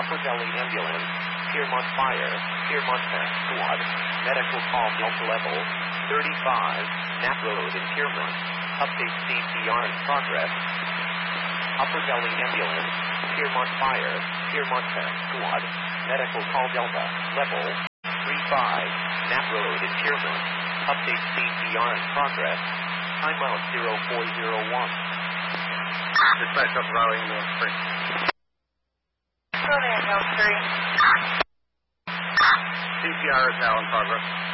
Upper Delhi Ambulance, Piermont Fire, Piermont Squad, medical call Delta level 35, Knapp Road in Piermont. Update CPR in progress. Upper Delhi Ambulance, Piermont Fire, Piermont Squad, medical call Delta level 35, Knapp Road in Piermont. Update CPR in progress. Timeout 0401. Dispatch up Valley Ambulance 3. Go there, Hill 3. CPR is now in progress.